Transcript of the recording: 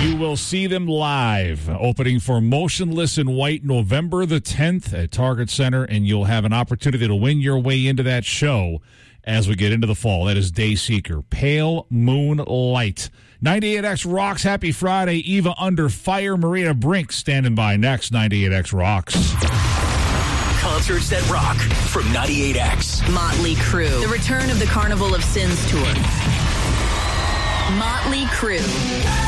You will see them live, opening for Motionless in White November the 10th at Target Center, and you'll have an opportunity to win your way into that show as we get into the fall. That is Dayseeker, Pale Moonlight. 98X Rocks, happy Friday. Eva Under Fire, Maria Brink standing by next. 98X Rocks. Concerts that rock from 98X. Motley Crue, the return of the Carnival of Sins tour. Motley Crue.